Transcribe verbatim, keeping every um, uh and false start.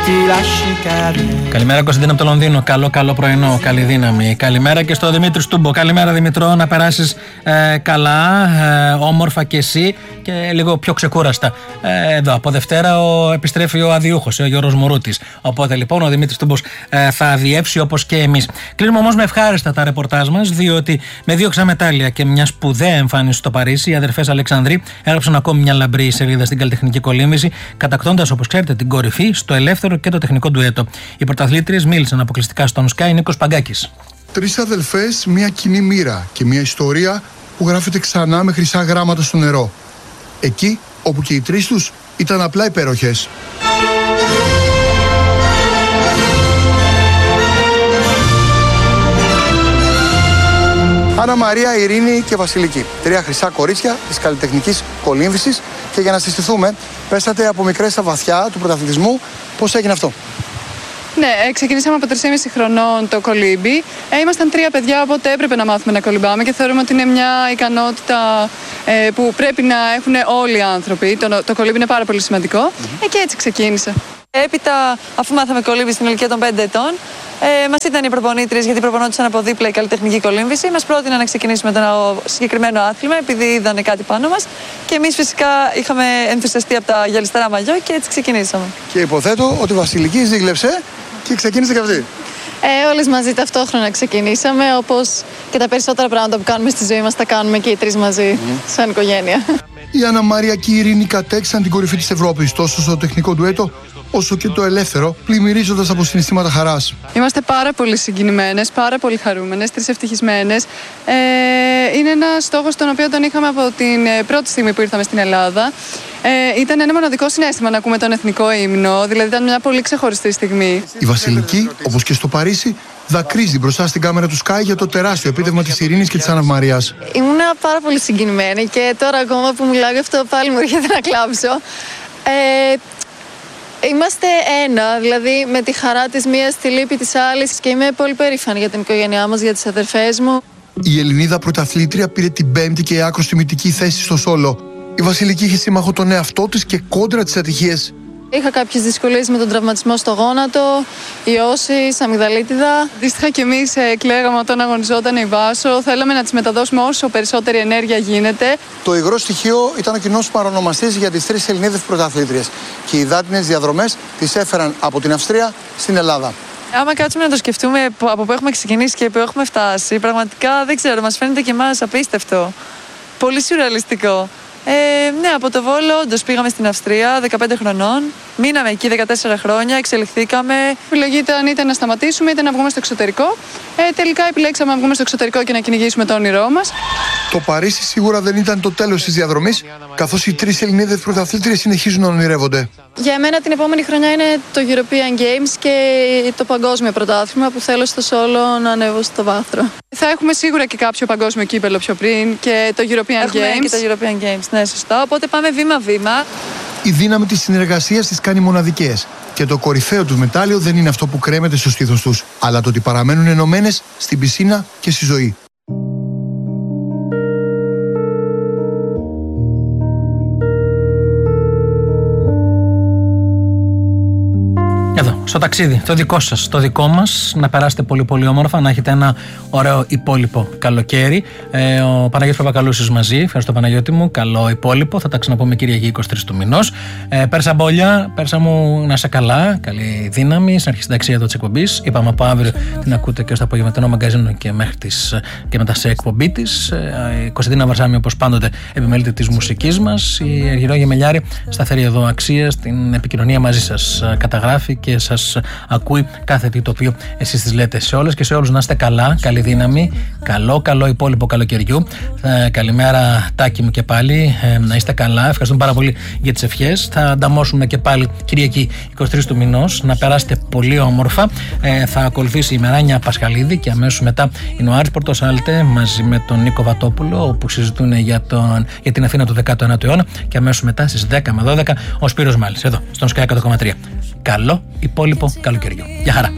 Καλημέρα Κωνσταντίνα από το Λονδίνο. Καλό, καλό πρωινό. Καλή δύναμη. Καλημέρα και στο Δημήτρη Στούμπο. Καλημέρα Δημητρό. Να περάσεις ε, καλά, ε, όμορφα και εσύ και λίγο πιο ξεκούραστα. Ε, εδώ από Δευτέρα ο, επιστρέφει ο αδιούχος, ο Γιώργος Μουρούτης. Οπότε λοιπόν ο Δημήτρης Στούμπος ε, θα αδιεύσει όπως και εμείς. Κλείνουμε όμως με ευχάριστα τα ρεπορτάζ μας, διότι με δύο ξαμετάλλια και μια σπουδαία εμφάνιση στο Παρίσι, οι αδερφές Αλεξανδρή έγραψαν ακόμη μια λαμπρή σελίδα στην καλλιτεχνική κολύμβηση, κατακτώντας όπως ξέρετε την κορυφή στο ελεύθερο και το τεχνικό ντουέτο. Οι πρωταθλήτριες μίλησαν αποκλειστικά στον Sky. Νίκος Παγκάκης. Τρεις αδελφές, μια κοινή μοίρα και μια ιστορία που γράφεται ξανά με χρυσά γράμματα στο νερό. Εκεί όπου και οι τρεις τους ήταν απλά υπέροχες. Άννα Μαρία, Ειρήνη και Βασιλική. Τρία χρυσά κορίτσια της καλλιτεχνικής κολύμβησης. Και για να συστηθούμε, πέσατε από μικρές στα βαθιά του πρωταθλητισμού. Πώς έγινε αυτό? Ναι, ξεκινήσαμε από τρία και μισό χρονών το κολύμπι. Ε, ήμασταν τρία παιδιά, οπότε έπρεπε να μάθουμε να κολυμπάμε και θεωρούμε ότι είναι μια ικανότητα ε, που πρέπει να έχουν όλοι οι άνθρωποι. Το, το κολύμπι είναι πάρα πολύ σημαντικό. Mm-hmm. Ε, και έτσι ξεκίνησε. Έπειτα, αφού μάθαμε κολύμπι στην ηλικία των πέντε ετών, ε, μας ήταν οι προπονήτριες, γιατί προπονόντουσαν από δίπλα η καλλιτεχνική κολύμβηση. Μας πρότειναν να ξεκινήσουμε το συγκεκριμένο άθλημα, επειδή είδανε κάτι πάνω μας. Και εμείς φυσικά είχαμε ενθουσιαστεί από τα γυαλιστερά μαλλιό και έτσι ξεκινήσαμε. Και υποθέτω ότι η Βασιλική ζήλεψε και ξεκίνησε και αυτή. Ε, όλες μαζί ταυτόχρονα ξεκινήσαμε, όπως και τα περισσότερα πράγματα που κάνουμε στη ζωή μας τα κάνουμε και οι τρεις μαζί, mm. σαν οικογένεια. Η Άννα Μαρία και η Ειρήνη κατέξαν την κορυφή της Ευρώπης, τόσο στο τεχνικό ντουέτο, όσο και το ελεύθερο, πλημμυρίζοντας από συναισθήματα χαράς. Είμαστε πάρα πολύ συγκινημένες, πάρα πολύ χαρούμενες, τρεις ευτυχισμένες. Ε, είναι ένας στόχος τον οποίο τον είχαμε από την πρώτη στιγμή που ήρθαμε στην Ελλάδα. Ε, ήταν ένα μοναδικό συναίσθημα να ακούμε τον εθνικό ύμνο, δηλαδή ήταν μια πολύ ξεχωριστή στιγμή. Η Βασιλική, όπως και στο Παρίσι, δακρύζει μπροστά στην κάμερα του Sky για το τεράστιο επίτευγμα της Ειρήνης και της Άννας Μαρίας. Ήμουνα πάρα πολύ συγκινημένη και τώρα ακόμα που μιλάω γι' αυτό πάλι μου έρχεται να κλάψω. Ε, Είμαστε ένα, δηλαδή με τη χαρά της μίας, τη λύπη της άλλης, και είμαι πολύ περήφανη για την οικογένειά μας, για τις αδερφές μου. Η Ελληνίδα πρωταθλήτρια πήρε την πέμπτη και άκρως τιμητική θέση στο σόλο. Η Βασιλική είχε σύμμαχο τον εαυτό της και κόντρα τις ατυχίες. Είχα κάποιες δυσκολίες με τον τραυματισμό στο γόνατο, ιώσεις, αμυγδαλίτιδα. Αντίστοιχα και εμείς ε, κλαίγαμε όταν αγωνιζόταν η Βάσο. Θέλαμε να της μεταδώσουμε όσο περισσότερη ενέργεια γίνεται. Το υγρό στοιχείο ήταν ο κοινός παρονομαστής για τις τρεις Ελληνίδες πρωταθλήτριες. Και οι υδάτινες διαδρομές τις έφεραν από την Αυστρία στην Ελλάδα. Άμα κάτσουμε να το σκεφτούμε από πού έχουμε ξεκινήσει και πού έχουμε φτάσει, πραγματικά δεν ξέρω, μας φαίνεται και εμάς απίστευτο. Πολύ σουρεαλιστικό. Ε, ναι, από το Βόλο όντως πήγαμε στην Αυστρία δεκαπέντε χρονών. Μείναμε εκεί δεκατέσσερα χρόνια, εξελιχθήκαμε. Η επιλογή ήταν είτε να σταματήσουμε είτε να βγούμε στο εξωτερικό. Ε, τελικά επιλέξαμε να βγούμε στο εξωτερικό και να κυνηγήσουμε το όνειρό μας. Το Παρίσι σίγουρα δεν ήταν το τέλος της διαδρομής, καθώς οι τρεις Ελληνίδες πρωταθλήτριες συνεχίζουν να ονειρεύονται. Για μένα την επόμενη χρονιά είναι το European Games και το παγκόσμιο πρωτάθλημα που θέλω στο σόλο να ανέβω στο βάθρο. Θα έχουμε σίγουρα και κάποιο παγκόσμιο κύπελο πιο πριν και το European έχουμε Games. Και το European Games, ναι, σωστά. Οπότε πάμε βήμα-βήμα. Η δύναμη της συνεργασίας τις κάνει μοναδικές. Και το κορυφαίο τους μετάλλιο δεν είναι αυτό που κρέμεται στο στήθος τους, αλλά το ότι παραμένουν ενωμένες στην πισίνα και στη ζωή. Εδώ, στο ταξίδι, το δικό σας, το δικό μας, να περάσετε πολύ πολύ όμορφα, να έχετε ένα ωραίο υπόλοιπο καλοκαίρι. Ε, ο Παναγιώτης Παπακαλούσης μαζί, ευχαριστώ Παναγιώτη μου, καλό υπόλοιπο, θα τα ξαναπούμε Κυριακή είκοσι τρεις του μηνός. Ε, Πέρσα Μπόλια, Πέρσα μου να είσαι καλά, καλή δύναμη, στην αρχή συνταξία εδώ της εκπομπής. Είπαμε από αύριο την ακούτε και ως το απογευματινό μαγκαζίνο και μέχρι τις, και μετά σε εκπομπή της. Ε, η Κωνσταντίνα Βαρσάμι, όπως πάντοτε, επιμέλητη της μουσικής μας. Η Αργυρό Γεμελιάρη, σταθερή εδώ αξία στην επικοινωνία μαζί σας, καταγράφει και σας ακούει κάθε τι το οποίο εσείς τις λέτε. Σε όλες και σε όλους να είστε καλά, καλή δύναμη, καλό καλό υπόλοιπο καλοκαιριού. Ε, καλημέρα Τάκη μου και πάλι, ε, να είστε καλά, ευχαριστούμε πάρα πολύ για τις ευχές. Θα ανταμώσουμε και πάλι Κυριακή είκοσι τρεις του μηνός, να περάσετε πολύ όμορφα. Ε, θα ακολουθήσει η Μεράνια Πασχαλίδη και αμέσως μετά είναι ο Άρης Πορτοσάλτε μαζί με τον Νίκο Βατόπουλο, όπου συζητούν για, τον, για την Αθήνα του δέκατου ένατου αιώνα, και αμέσως μετά στις δέκα με δώδεκα ο Σπύρος Μάλης εδώ στον Sky εκατό κόμμα τρία. Καλό υπόλοιπο καλοκαιριού. Γεια χαρά.